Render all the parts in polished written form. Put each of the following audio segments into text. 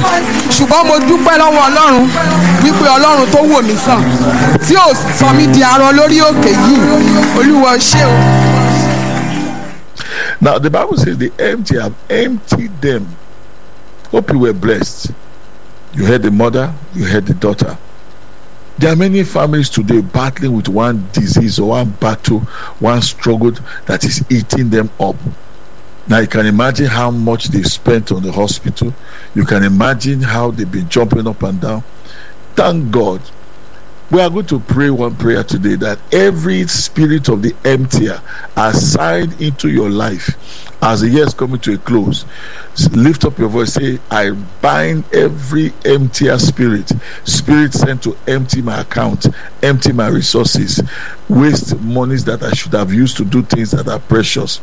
ṣùgbọ́n mo dúpẹ́ lọ́wọ́ Ọlọ́run wípé Ọlọ́run tó wò mí sàn tí ò sọ mí di arọ lórí òkè yìí, Olúwa ṣé o. Now the Bible says the empty have emptied them. Hope you were blessed. You heard the mother, you heard the daughter. There are many families today battling with one disease or one battle, one struggle that is eating them up. Now you can imagine how much they've spent on the hospital. You can imagine how they've been jumping up and down. Thank God. We are going to pray one prayer today that every spirit of the emptier assigned into your life as the year is coming to a close, lift up your voice, say, I bind every emptier spirit sent to empty my account, empty my resources, waste monies that I should have used to do things that are precious.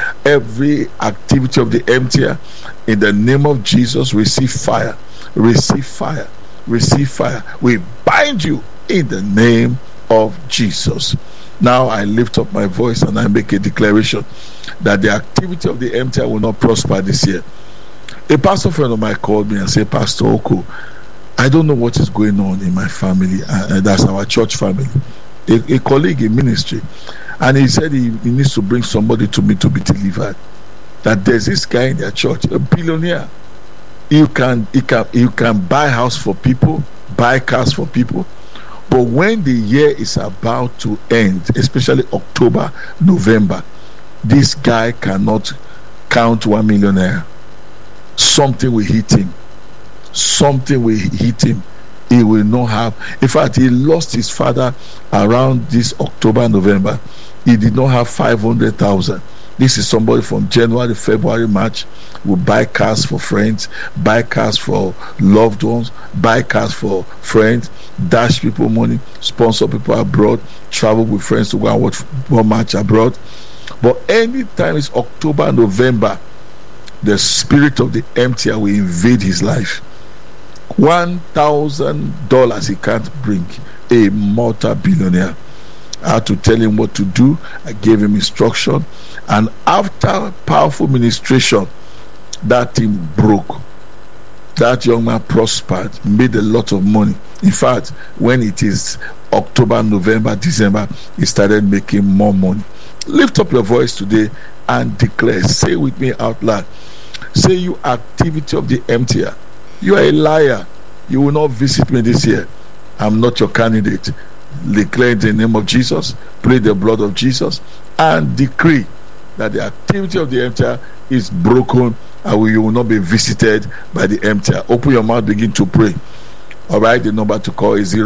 Every activity of the emptier, in the name of Jesus, receive fire, receive fire, receive fire. We bind you in the name of Jesus. Now I lift up my voice and I make a declaration that the activity of the emptier will not prosper this year. A pastor friend of mine called me and said, Pastor Oko, I don't know what is going on in my family. That's our church family. A colleague in ministry. And he said he needs to bring somebody to me to be delivered. That there's this guy in their church, a billionaire. You can buy house for people, buy cars for people. But when the year is about to end, especially October, November, this guy cannot count 1 million naira. Something will hit him. Something will hit him. He will not have. In fact, he lost his father around this October, November. He did not have 500,000. This is somebody from January, February, March will buy cars for friends, buy cars for loved ones, buy cars for friends, dash people money, sponsor people abroad, travel with friends to go and watch football match abroad. But anytime it's October, November, the spirit of the emptier will invade his life. $1,000 he can't bring. A multi-billionaire. I had to tell him what to do. I gave him instruction, and after powerful ministration, that thing broke. That young man prospered, made a lot of money. In fact, when it is October, November, December, he started making more money. Lift up your voice today and declare. Say with me out loud. Say, you activity of the emptier, you are a liar. You will not visit me this year. I'm not your candidate. Declare in the name of Jesus, pray the blood of Jesus, and decree that the activity of the emptier is broken and you will not be visited by the emptier. Open your mouth, begin to pray. All right, the number to call is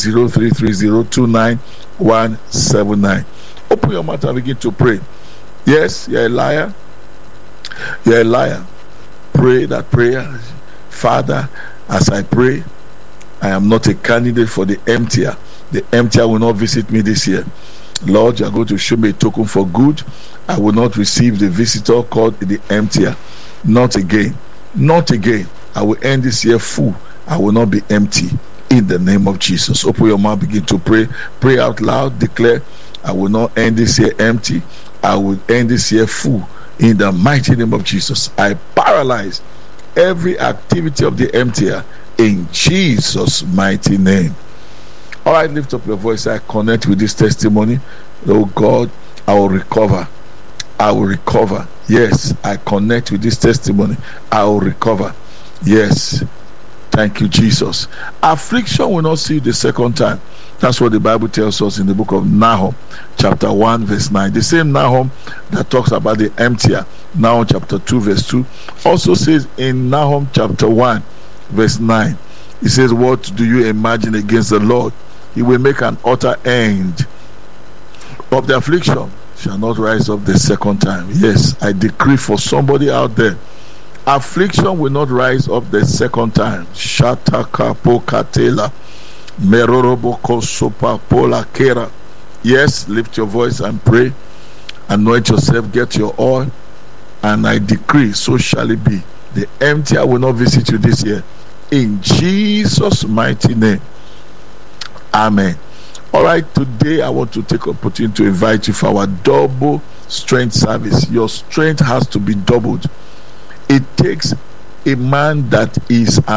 08033029179. Open your mouth and begin to pray. Yes, you're a liar. You're a liar. Pray that prayer. Father, as I pray, I am not a candidate for the emptier. The emptier will not visit me this year. Lord, you are going to show me a token for good. I will not receive the visitor called the emptier. Not again. Not again. I will end this year full. I will not be empty. In the name of Jesus. Open your mouth, begin to pray. Pray out loud. Declare, I will not end this year empty. I will end this year full. In the mighty name of Jesus. I paralyze every activity of the emptier in Jesus' mighty name. All right, lift up your voice. I connect with this testimony. Oh God, I will recover. I will recover. Yes, I connect with this testimony. I will recover. Yes. Thank you, Jesus. Affliction will not see you the second time. That's what the Bible tells us in the book of Nahum, chapter 1, verse 9. The same Nahum that talks about the emptier, Nahum chapter 2, verse 2, also says in Nahum chapter 1, verse 9, it says, what do you imagine against the Lord? He will make an utter end of the affliction, shall not rise up the second time. Yes, I decree for somebody out there, affliction will not rise up the second time. Shataka pokatela meroroboko sopa pola kera. Yes, lift your voice and pray. Anoint yourself, get your oil, and I decree, so shall it be. The emptier will not visit you this year. In Jesus' mighty name. Amen. All right, today I want to take opportunity to invite you for our double strength service. Your strength has to be doubled. It takes a man that is